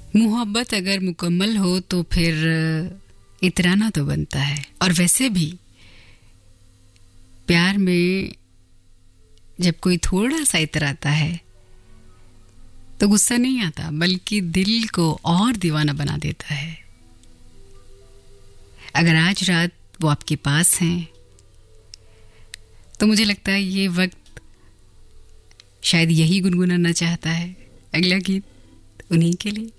मोहब्बत अगर मुकम्मल हो तो फिर इतराना तो बनता है। और वैसे भी प्यार में जब कोई थोड़ा सा इतराता है तो गुस्सा नहीं आता, बल्कि दिल को और दीवाना बना देता है। अगर आज रात वो आपके पास हैं तो मुझे लगता है ये वक्त शायद यही गुनगुनाना चाहता है अगला गीत उन्हीं के लिए।